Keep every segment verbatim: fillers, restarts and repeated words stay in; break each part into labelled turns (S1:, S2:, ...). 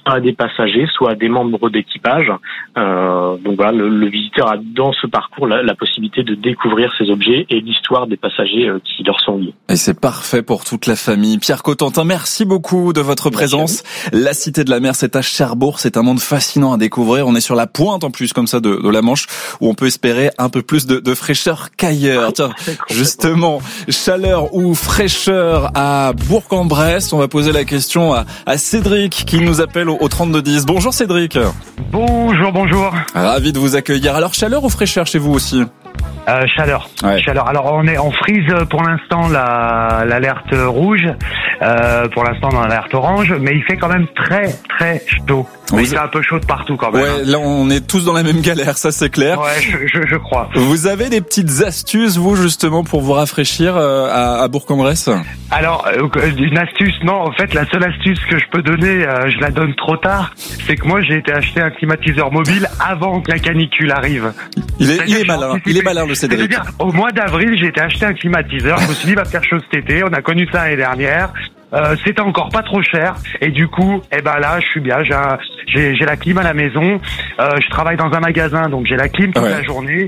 S1: à des passagers, soit à des membres d'équipage. Euh, donc voilà, le, le visiteur a dans ce parcours la, la possibilité de découvrir ces objets et l'histoire des passagers euh, qui leur sont liés.
S2: Et c'est parfait pour toute la famille. Pierre Cotentin, merci beaucoup de votre présence. La Cité de la Mer, c'est à Cherbourg. C'est un monde fascinant à découvrir. On est sur la pointe en plus comme ça de, de la Manche, où on peut espérer un peu plus de, de fraîcheur qu'ailleurs. Tiens, justement, chaleur ou fraîcheur à Bourg-en-Bresse. On va poser la question à, à Cédric qui nous appelle au, au trente-deux dix. Bonjour Cédric.
S3: Bonjour, bonjour.
S2: Ravi de vous accueillir. Alors chaleur ou fraîcheur chez vous aussi?
S3: Euh, chaleur.
S2: Ouais.
S3: Chaleur. Alors on est, on frise pour l'instant la, l'alerte rouge, euh, pour l'instant dans l'alerte orange, mais il fait quand même très très chaud.
S2: Vous...
S3: Il fait un peu chaud de partout quand même.
S2: Ouais, là on est tous dans la même galère, ça c'est clair.
S3: Ouais, je, je, je crois.
S2: Vous avez des petites astuces vous justement pour vous rafraîchir euh, à, à Bourg-en-Bresse?
S3: Alors euh, une astuce, non. En fait, la seule astuce que je peux donner, euh, je la donne trop tard. C'est que moi j'ai été acheter un climatiseur mobile avant que la canicule arrive.
S2: Il est, il est malin. Il est malin le Cédric.
S3: C'est-à-dire, au mois d'avril, j'ai été acheter un climatiseur. Je me suis dit, il va faire chaud cet été. On a connu ça l'année dernière. Euh, c'était encore pas trop cher. Et du coup, eh ben là, je suis bien. J'ai, un, j'ai, j'ai la clim à la maison. Euh, je travaille dans un magasin, donc j'ai la clim toute ouais. la journée.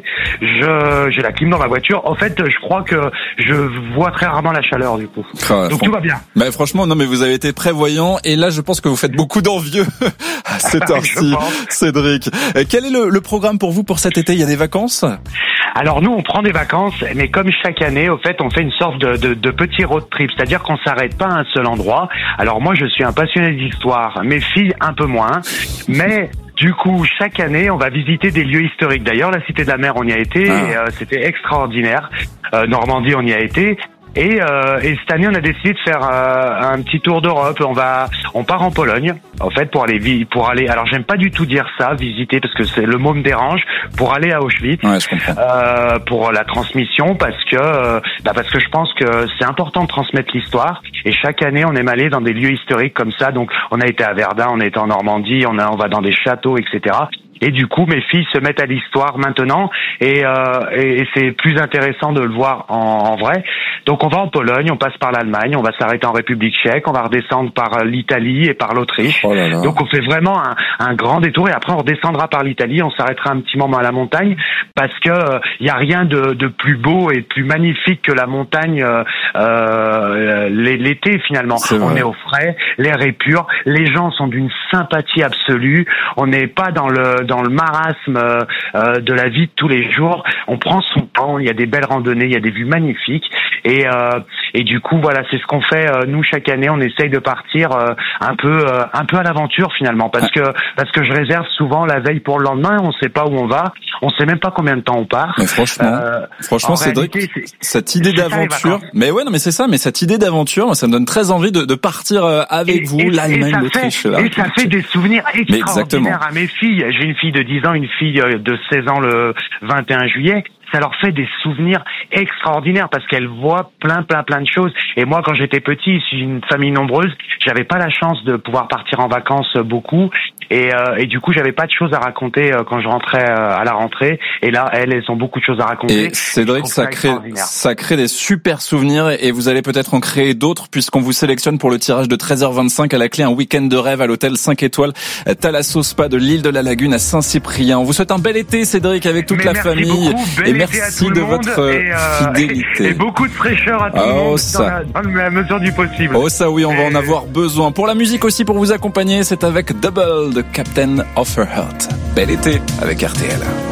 S3: Je, j'ai la clim dans ma voiture. En fait, je crois que je vois très rarement la chaleur du coup. Ah, donc fr- tout va bien.
S2: Bah, franchement, non, mais vous avez été prévoyant. Et là, je pense que vous faites beaucoup d'envieux à cette heure-ci, Cédric. Quel est le, le programme pour vous pour cet été? Il y a des vacances?
S3: Alors nous, on prend des vacances, mais comme chaque année, au fait, on fait une sorte de, de, de petit road trip, c'est-à-dire qu'on s'arrête pas à un seul endroit. Alors moi, je suis un passionné d'histoire, mes filles un peu moins, mais du coup, chaque année, on va visiter des lieux historiques. D'ailleurs, la Cité de la Mer, on y a été, ah. et euh, c'était extraordinaire. Euh, Normandie, on y a été. Et, euh, et cette année, on a décidé de faire euh, un petit tour d'Europe. On va, on part en Pologne, en fait, pour aller, pour aller. Alors, j'aime pas du tout dire ça, visiter, parce que c'est le mot me dérange. Pour aller à Auschwitz,
S2: ouais, je comprends.
S3: Euh, pour la transmission, parce que, euh, bah parce que je pense que c'est important de transmettre l'histoire. Et chaque année, on aime aller dans des lieux historiques comme ça. Donc, on a été à Verdun, on a été en Normandie, on a, on va dans des châteaux, et cetera. Et du coup, mes filles se mettent à l'histoire maintenant, et, euh, et, et c'est plus intéressant de le voir en, en vrai. Donc, on va en Pologne, on passe par l'Allemagne, on va s'arrêter en République tchèque, on va redescendre par l'Italie et par l'Autriche.
S2: Oh là là.
S3: Donc, on fait vraiment un, un grand détour, et après, on redescendra par l'Italie, on s'arrêtera un petit moment à la montagne, parce que euh, y a rien de, de plus beau et de plus magnifique que la montagne euh, euh, l'été finalement. On est au frais, l'air est pur, les gens sont d'une sympathie absolue, on n'est pas dans le dans le marasme euh, de la vie de tous les jours. On prend son temps, il y a des belles randonnées, il y a des vues magnifiques, et euh, et du coup voilà, c'est ce qu'on fait euh, nous chaque année. On essaye de partir euh, un peu euh, un peu à l'aventure finalement, parce que parce que je réserve souvent la veille pour le lendemain. On sait pas où on va, on sait même pas combien de temps on part.
S2: Mais franchement, euh, franchement, Cédric, réalité, cette idée d'aventure, mais ouais, non, mais c'est ça, mais cette idée d'aventure, ça me donne très envie de, de partir avec et, vous, et, l'Allemagne, et l'Autriche.
S3: Fait, et ça fait des souvenirs extraordinaires à mes filles. J'ai une fille de dix ans, une fille de seize ans le vingt et un juillet. Ça leur fait des souvenirs extraordinaires parce qu'elles voient plein, plein, plein de choses. Et moi, quand j'étais petit, issu d'une famille nombreuse, j'avais pas la chance de pouvoir partir en vacances beaucoup. Et, euh, et du coup, j'avais pas de choses à raconter quand je rentrais à la rentrée. Et là, elles, elles ont beaucoup de choses à raconter.
S2: Et Cédric, ça, ça crée, ça crée des super souvenirs et vous allez peut-être en créer d'autres puisqu'on vous sélectionne pour le tirage de treize heures vingt-cinq à la clé un week-end de rêve à l'hôtel cinq étoiles Thalasso Spa de l'île de la Lagune à Saint-Cyprien. On vous souhaite un bel été, Cédric, avec toute
S3: Mais
S2: la
S3: merci
S2: famille.
S3: Beaucoup,
S2: et merci de votre
S3: et, euh,
S2: fidélité.
S3: Et, et beaucoup de fraîcheur à tout
S2: oh,
S3: le monde
S2: ça.
S3: Dans, la, dans la mesure du possible.
S2: Oh ça oui, on
S3: et...
S2: va en avoir besoin. Pour la musique aussi, pour vous accompagner, c'est avec Double de Captain of Her Heart. Bel été avec R T L.